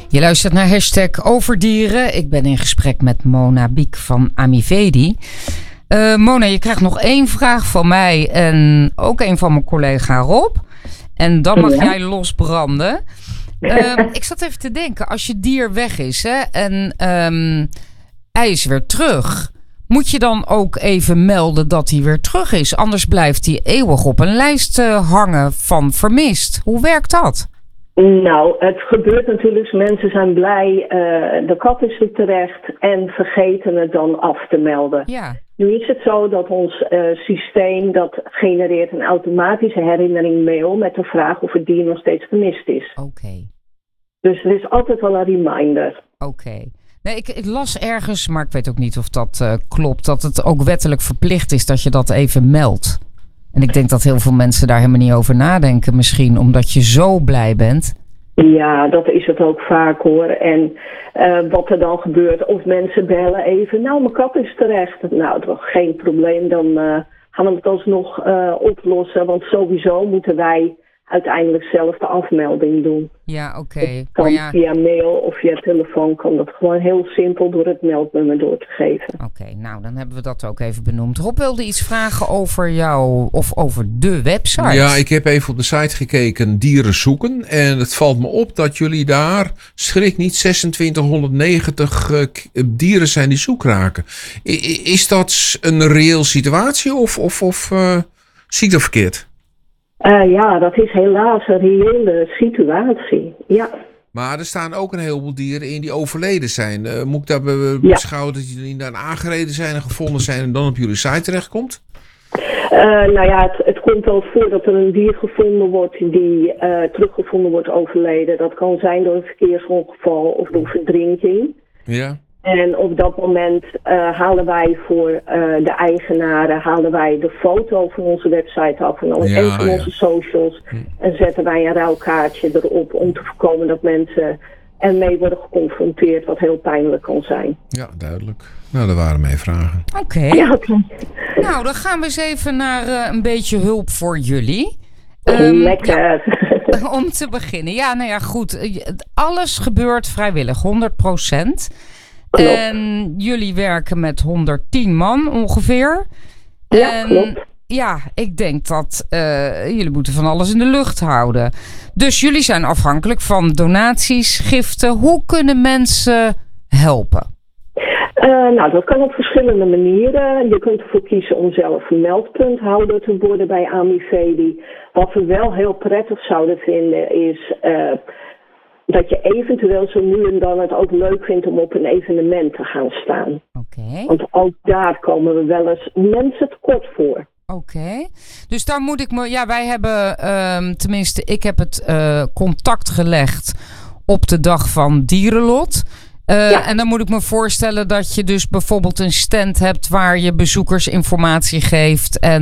Je luistert naar #Overdieren. Ik ben in gesprek met Mona Biek van Amivedi. Mona, je krijgt nog 1 vraag van mij en ook 1 van mijn collega Rob. En dan mag jij losbranden. Ik zat even te denken, als je dier weg is en hij is weer terug, moet je dan ook even melden dat hij weer terug is? Anders blijft hij eeuwig op een lijst hangen van vermist. Hoe werkt dat? Nou, het gebeurt natuurlijk. Mensen zijn blij, de kat is er terecht en vergeten het dan af te melden. Ja. Nu is het zo dat ons systeem dat genereert een automatische herinnering mail met de vraag of het dier nog steeds vermist is. Oké. Dus er is altijd wel een reminder. Oké. Nee, ik las ergens, maar ik weet ook niet of dat klopt, dat het ook wettelijk verplicht is dat je dat even meldt. En ik denk dat heel veel mensen daar helemaal niet over nadenken. Misschien omdat je zo blij bent. Ja, dat is het ook vaak hoor. En wat er dan gebeurt, of mensen bellen even. Nou, mijn kat is terecht. Nou, dat is geen probleem. Dan gaan we het alsnog oplossen. Want sowieso moeten wij uiteindelijk zelf de afmelding doen. Ja, oké. Kan via mail of via telefoon kan dat gewoon heel simpel door het meldnummer door te geven. Oké, nou dan hebben we dat ook even benoemd. Rob wilde iets vragen over jou of over de website. Ja, ik heb even op de site gekeken, dieren zoeken. En het valt me op dat jullie daar, schrik niet, 2690 dieren zijn die zoek raken. Is dat een reëel situatie of zie ik dat verkeerd? Ja, dat is helaas een reële situatie, ja. Maar er staan ook een heleboel dieren in die overleden zijn. Moet ik dat beschouwen dat die dan aangereden zijn en gevonden zijn en dan op jullie site terechtkomt? Nou ja, het komt wel voor dat er een dier gevonden wordt die teruggevonden wordt overleden. Dat kan zijn door een verkeersongeval of door verdrinking. Ja. En op dat moment halen wij voor de eigenaren de foto van onze website af en dan een van onze socials. En zetten wij een ruilkaartje erop om te voorkomen dat mensen ermee worden geconfronteerd, wat heel pijnlijk kan zijn. Ja, duidelijk. Nou, dat waren mijn vragen. Oké. Ja, nou, dan gaan we eens even naar een beetje hulp voor jullie. Lekker. Ja, om te beginnen. Ja, nou ja, goed. Alles gebeurt vrijwillig, 100%. Klopt. En jullie werken met 110 man ongeveer. Ja, klopt. Ja, ik denk dat jullie moeten van alles in de lucht houden. Dus jullie zijn afhankelijk van donaties, giften. Hoe kunnen mensen helpen? Nou, dat kan op verschillende manieren. Je kunt ervoor kiezen om zelf een meldpunthouder te worden bij Amivedi. Wat we wel heel prettig zouden vinden is dat je eventueel zo nu en dan het ook leuk vindt om op een evenement te gaan staan. Oké. Want ook daar komen we wel eens mensen tekort voor. Oké. Dus daar moet ik me... Ja, wij hebben... tenminste, ik heb het contact gelegd op de dag van Dierenlot. En dan moet ik me voorstellen dat je dus bijvoorbeeld een stand hebt waar je bezoekers informatie geeft en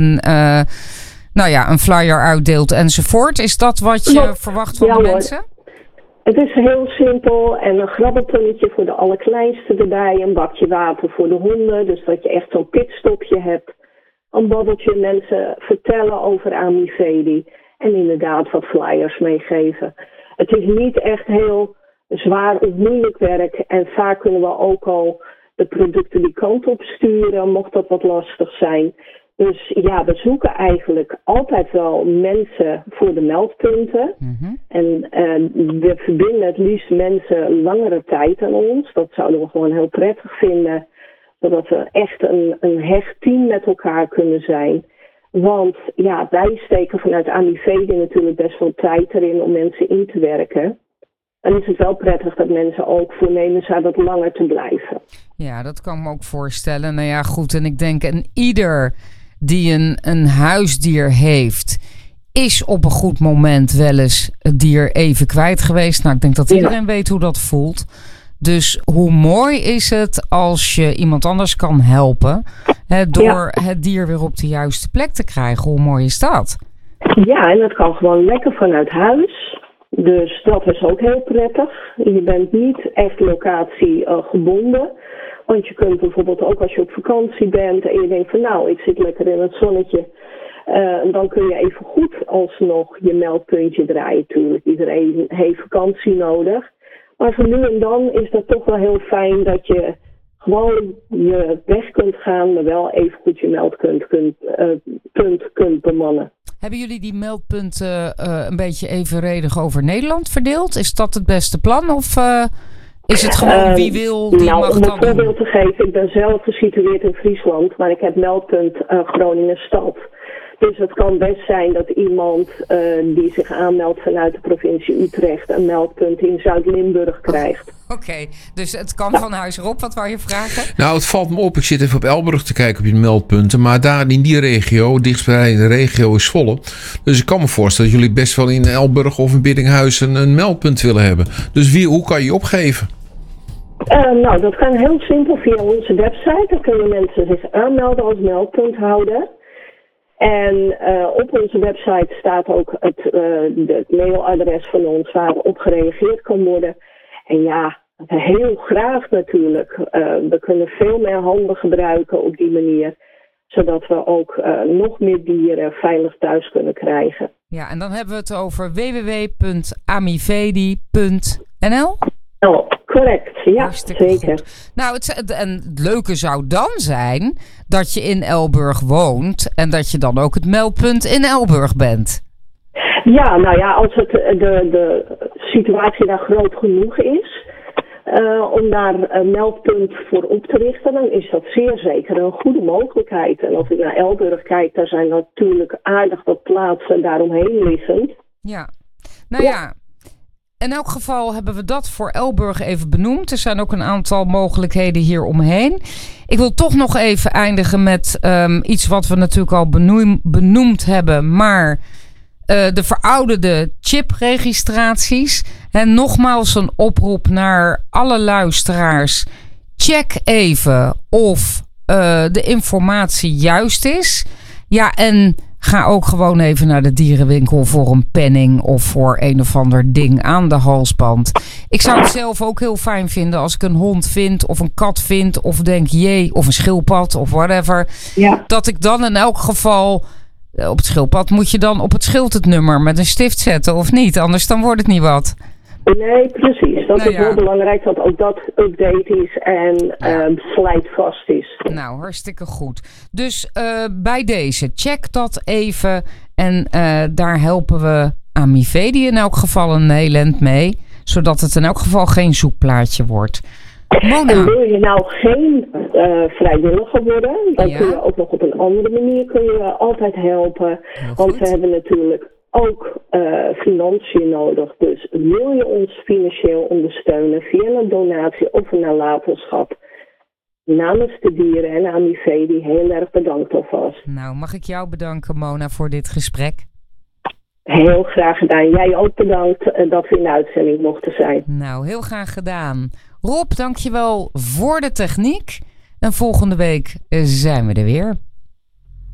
een flyer uitdeelt enzovoort. Is dat wat je verwacht van de mensen? Het is heel simpel en een grabbeltonnetje voor de allerkleinste erbij, een bakje water voor de honden, dus dat je echt zo'n pitstopje hebt. Een babbeltje mensen vertellen over Amivedi en inderdaad wat flyers meegeven. Het is niet echt heel zwaar of moeilijk werk en vaak kunnen we ook al de producten die kant op sturen, mocht dat wat lastig zijn. Dus ja, we zoeken eigenlijk altijd wel mensen voor de meldpunten. Mm-hmm. En we verbinden het liefst mensen langere tijd aan ons. Dat zouden we gewoon heel prettig vinden. Zodat we echt een hecht team met elkaar kunnen zijn. Want ja, wij steken vanuit Amivedi natuurlijk best wel tijd erin om mensen in te werken. Dan is het wel prettig dat mensen ook voornemen zijn wat langer te blijven. Ja, dat kan ik me ook voorstellen. Nou ja, goed. En ik denk en ieder die een huisdier heeft, is op een goed moment wel eens het dier even kwijt geweest. Nou, ik denk dat iedereen weet hoe dat voelt. Dus hoe mooi is het als je iemand anders kan helpen door het dier weer op de juiste plek te krijgen. Hoe mooi is dat? Ja, en dat kan gewoon lekker vanuit huis. Dus dat is ook heel prettig. Je bent niet echt locatie gebonden. Want je kunt bijvoorbeeld ook als je op vakantie bent en je denkt van nou, ik zit lekker in het zonnetje. Dan kun je even goed alsnog je meldpuntje draaien natuurlijk. Iedereen heeft vakantie nodig. Maar voor nu en dan is dat toch wel heel fijn dat je gewoon je weg kunt gaan, maar wel even goed je meldpunt kunt bemannen. Hebben jullie die meldpunten een beetje evenredig over Nederland verdeeld? Is dat het beste plan of is het gewoon wie wil, die mag om dan een voorbeeld te geven, ik ben zelf gesitueerd in Friesland, maar ik heb meldpunt Groningen Stad. Dus het kan best zijn dat iemand die zich aanmeldt vanuit de provincie Utrecht een meldpunt in Zuid-Limburg krijgt. Oké, dus het kan van huis erop. Wat wou je vragen? Nou, het valt me op. Ik zit even op Elburg te kijken op je meldpunten. Maar daar in die regio, dichtstbij de regio is Zwolle. Dus ik kan me voorstellen dat jullie best wel in Elburg of in Biddinghuizen een meldpunt willen hebben. Dus hoe kan je je opgeven? Nou, dat kan heel simpel via onze website. Dan kunnen mensen zich aanmelden als meldpunthouder. En op onze website staat ook het mailadres van ons waarop gereageerd kan worden. En ja, heel graag natuurlijk. We kunnen veel meer handen gebruiken op die manier. Zodat we ook nog meer dieren veilig thuis kunnen krijgen. Ja, en dan hebben we het over www.amivedi.nl. Oh, correct, ja, hartstikke zeker. Goed. Nou, het leuke zou dan zijn dat je in Elburg woont en dat je dan ook het meldpunt in Elburg bent. Ja, nou ja, als de situatie daar groot genoeg is om daar een meldpunt voor op te richten, dan is dat zeer zeker een goede mogelijkheid. En als ik naar Elburg kijk, daar zijn natuurlijk aardig wat plaatsen daaromheen liggend. Ja, nou ja. In elk geval hebben we dat voor Elburg even benoemd. Er zijn ook een aantal mogelijkheden hier omheen. Ik wil toch nog even eindigen met iets wat we natuurlijk al benoemd hebben. Maar de verouderde chipregistraties. En nogmaals een oproep naar alle luisteraars. Check even of de informatie juist is. Ja, en ga ook gewoon even naar de dierenwinkel voor een penning of voor een of ander ding aan de halsband. Ik zou het zelf ook heel fijn vinden als ik een hond vind of een kat vind of denk jee, of een schildpad of whatever. Ja. Dat ik dan in elk geval op het schildpad moet je dan op het schild het nummer met een stift zetten of niet, anders dan wordt het niet wat. Nee, precies. Dat is heel belangrijk dat ook dat update is en slijtvast is. Nou, hartstikke goed. Dus bij deze, check dat even. En daar helpen we Amivedi in elk geval een heel eind mee. Zodat het in elk geval geen zoekplaatje wordt. Mona. En wil je nou geen vrijwilliger worden, dan kun je ook nog op een andere manier altijd helpen. Want we hebben natuurlijk ook financiën nodig. Dus wil je ons financieel ondersteunen via een donatie of een nalatenschap, namens de dieren en Amivedi heel erg bedankt alvast. Nou, mag ik jou bedanken, Mona, voor dit gesprek? Heel graag gedaan. Jij ook bedankt dat we in de uitzending mochten zijn. Nou, heel graag gedaan. Rob, dankjewel voor de techniek. En volgende week zijn we er weer.